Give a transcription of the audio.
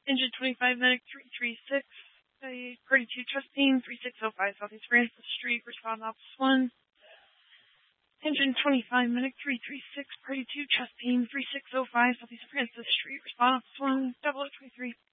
Engine 25 Medic 336, Party 2 Trust Team 3605 Southeast Francis Street, respond Office 1. Engine 25 Medic 336, Party 2 Trust Team 3605 Southeast Francis Street, respond Office 1. 0023.